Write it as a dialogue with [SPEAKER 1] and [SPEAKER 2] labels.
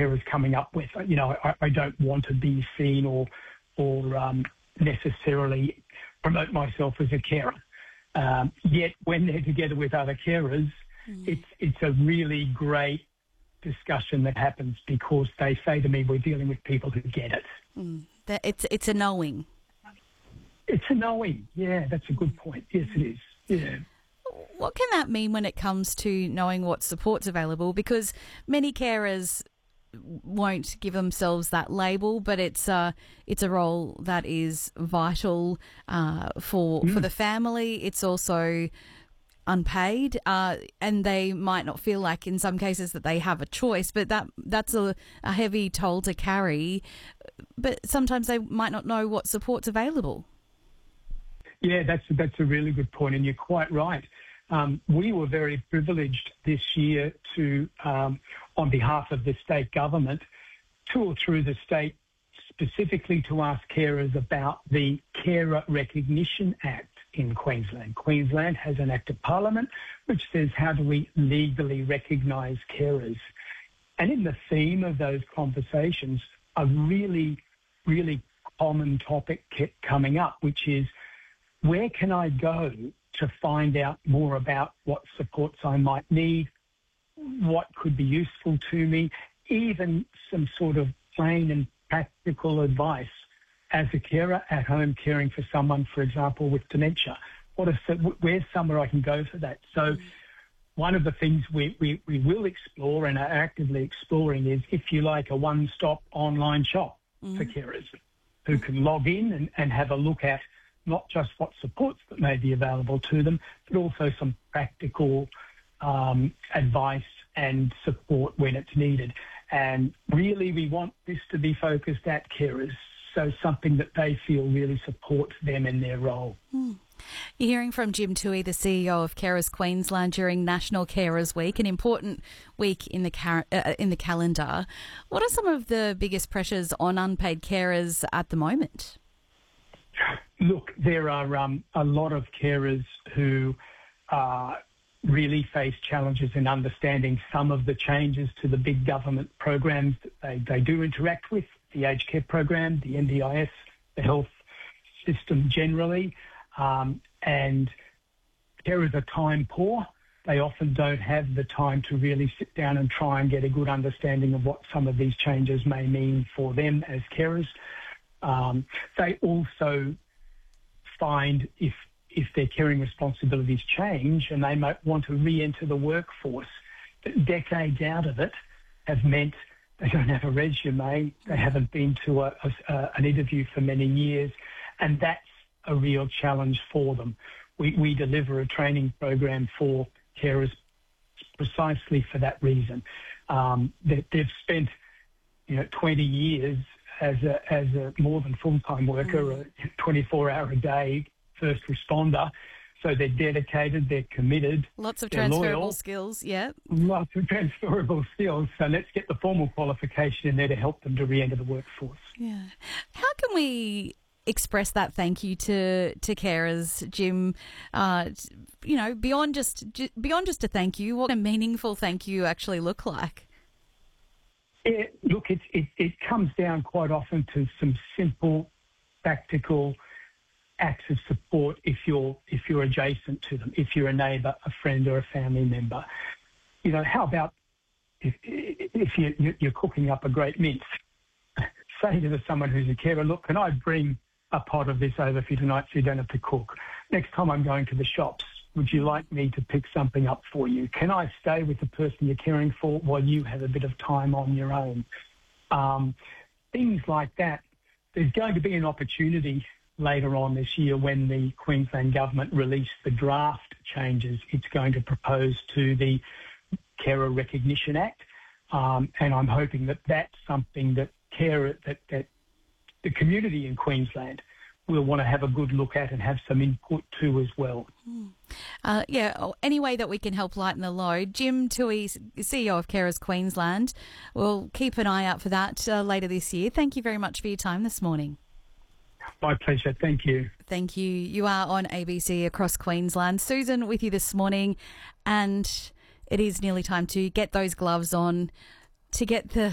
[SPEAKER 1] carers coming up with. I don't want to be seen or necessarily promote myself as a carer. Yet when they're together with other carers, it's a really great discussion that happens because they say to me, we're dealing with people who get it.
[SPEAKER 2] It's a knowing.
[SPEAKER 1] It's a knowing. Yeah, that's a good point. Yes, it is. Yeah.
[SPEAKER 2] What can that mean when it comes to knowing what support's available? Because many carers won't give themselves that label, but it's a role that is vital for the family. It's also unpaid, and they might not feel like in some cases that they have a choice, but that's a heavy toll to carry. But sometimes they might not know what support's available.
[SPEAKER 1] Yeah, that's a really good point, and you're quite right. We were very privileged this year to, on behalf of the state government, tour through the state specifically to ask carers about the Carer Recognition Act in Queensland. Queensland has an Act of Parliament which says how do we legally recognise carers. And in the theme of those conversations, a really, really common topic kept coming up, which is where can I go to find out more about what supports I might need, what could be useful to me, even some sort of plain and practical advice as a carer at home caring for someone, for example, with dementia. Where's somewhere I can go for that? So one of the things we will explore and are actively exploring is, if you like, a one-stop online shop for carers who can log in and have a look at not just what supports that may be available to them, but also some practical advice and support when it's needed. And really we want this to be focused at carers, so something that they feel really supports them in their role.
[SPEAKER 2] You're hearing from Jim Toohey, the CEO of Carers Queensland, during National Carers Week, an important week in the calendar. What are some of the biggest pressures on unpaid carers at the moment?
[SPEAKER 1] Look, there are a lot of carers who really face challenges in understanding some of the changes to the big government programs that they do interact with, the aged care program, the NDIS, the health system generally, and carers are time poor. They often don't have the time to really sit down and try and get a good understanding of what some of these changes may mean for them as carers. They also find if their caring responsibilities change and they might want to re-enter the workforce, that decades out of it have meant they don't have a resume, they haven't been to an interview for many years, and that's a real challenge for them. We deliver a training program for carers precisely for that reason. They've spent 20 years as a more than full-time worker, a 24-hour-a-day first responder. So they're dedicated, they're committed.
[SPEAKER 2] Lots of transferable skills, yeah.
[SPEAKER 1] Lots of transferable skills. So let's get the formal qualification in there to help them to re-enter the workforce.
[SPEAKER 2] Yeah. How can we express that thank you to carers, Jim? Beyond just a thank you, what a meaningful thank you actually look like?
[SPEAKER 1] Look, it comes down quite often to some simple, practical acts of support if you're adjacent to them, if you're a neighbour, a friend or a family member. How about if you're cooking up a great mince, say to someone who's a carer, look, can I bring a pot of this over for you tonight so you don't have to cook? Next time I'm going to the shops, would you like me to pick something up for you? Can I stay with the person you're caring for while you have a bit of time on your own? Things like that. There's going to be an opportunity later on this year when the Queensland Government released the draft changes it's going to propose to the Carer Recognition Act. And I'm hoping that that's something that that the community in Queensland will want to have a good look at and have some input to as well.
[SPEAKER 2] Any way that we can help lighten the load. Jim Toohey, CEO of Carers Queensland, we'll keep an eye out for that later this year. Thank you very much for your time this morning.
[SPEAKER 1] My pleasure. Thank you.
[SPEAKER 2] Thank you. You are on ABC across Queensland. Susan with you this morning, and it is nearly time to get those gloves on, to get the